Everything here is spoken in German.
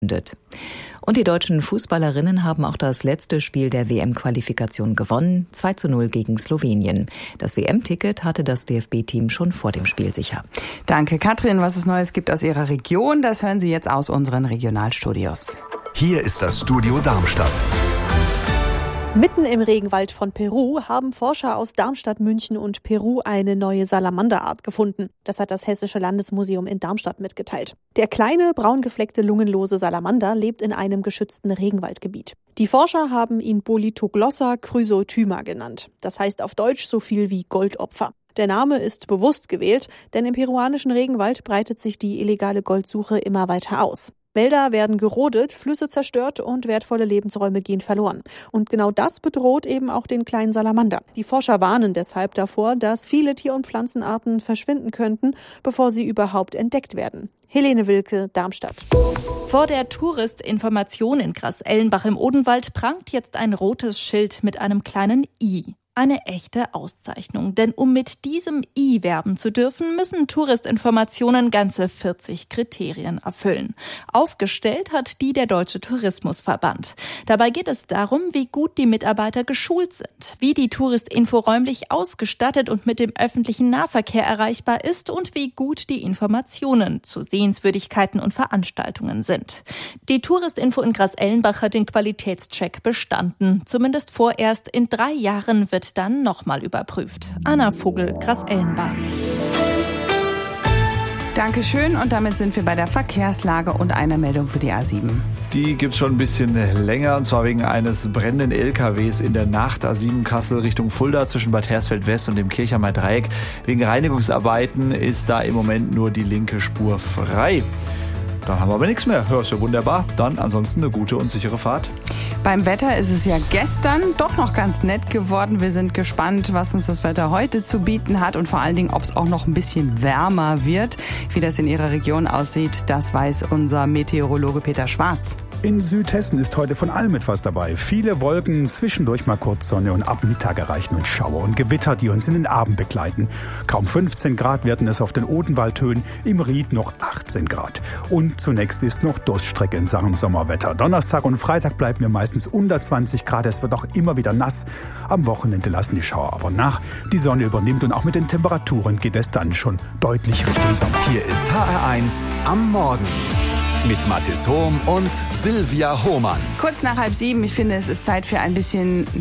verkündet. Und die deutschen Fußballerinnen haben auch das letzte Spiel der WM-Qualifikation gewonnen, 2:0 gegen Slowenien. Das WM-Ticket hatte das DFB-Team schon vor dem Spiel sicher. Danke, Katrin. Was es Neues gibt aus Ihrer Region, das hören Sie jetzt aus unseren Regionalstudios. Hier ist das Studio Darmstadt. Mitten im Regenwald von Peru haben Forscher aus Darmstadt, München und Peru eine neue Salamanderart gefunden. Das hat das Hessische Landesmuseum in Darmstadt mitgeteilt. Der kleine, braungefleckte, lungenlose Salamander lebt in einem geschützten Regenwaldgebiet. Die Forscher haben ihn Bolithoglossa chrysothyma genannt. Das heißt auf Deutsch so viel wie Goldopfer. Der Name ist bewusst gewählt, denn im peruanischen Regenwald breitet sich die illegale Goldsuche immer weiter aus. Wälder werden gerodet, Flüsse zerstört und wertvolle Lebensräume gehen verloren. Und genau das bedroht eben auch den kleinen Salamander. Die Forscher warnen deshalb davor, dass viele Tier- und Pflanzenarten verschwinden könnten, bevor sie überhaupt entdeckt werden. Helene Wilke, Darmstadt. Vor der Touristinformation in Grasellenbach im Odenwald prangt jetzt ein rotes Schild mit einem kleinen I. Eine echte Auszeichnung, denn um mit diesem I werben zu dürfen, müssen Touristinformationen ganze 40 Kriterien erfüllen. Aufgestellt hat die der Deutsche Tourismusverband. Dabei geht es darum, wie gut die Mitarbeiter geschult sind, wie die Touristinfo räumlich ausgestattet und mit dem öffentlichen Nahverkehr erreichbar ist und wie gut die Informationen zu Sehenswürdigkeiten und Veranstaltungen sind. Die Touristinfo in Grasellenbach hat den Qualitätscheck bestanden. Zumindest vorerst in 3 Jahren wird dann nochmal überprüft. Anna Vogel, Grasellenbach. Dankeschön und damit sind wir bei der Verkehrslage und einer Meldung für die A7. Die gibt's schon ein bisschen länger, und zwar wegen eines brennenden LKWs in der Nacht A7 Kassel Richtung Fulda zwischen Bad Hersfeld West und dem Kirchheimer Dreieck. Wegen Reinigungsarbeiten ist da im Moment nur die linke Spur frei. Dann haben wir aber nichts mehr. Hörst du wunderbar. Dann ansonsten eine gute und sichere Fahrt. Beim Wetter ist es ja gestern doch noch ganz nett geworden. Wir sind gespannt, was uns das Wetter heute zu bieten hat und vor allen Dingen, ob es auch noch ein bisschen wärmer wird. Wie das in Ihrer Region aussieht, das weiß unser Meteorologe Peter Schwarz. In Südhessen ist heute von allem etwas dabei. Viele Wolken, zwischendurch mal kurz Sonne und ab Mittag erreichen uns Schauer und Gewitter, die uns in den Abend begleiten. Kaum 15 Grad werden es auf den Odenwaldhöhen, im Ried noch 18 Grad. Und zunächst ist noch Durststrecke in Sachen Sommerwetter. Donnerstag und Freitag bleiben wir meistens unter 20 Grad. Es wird auch immer wieder nass. Am Wochenende lassen die Schauer aber nach. Die Sonne übernimmt und auch mit den Temperaturen geht es dann schon deutlich Richtung Sommer. Hier ist HR1 am Morgen. Mit Mathis Hohm und Silvia Hohmann. Kurz nach 6:30, ich finde, es ist Zeit für ein bisschen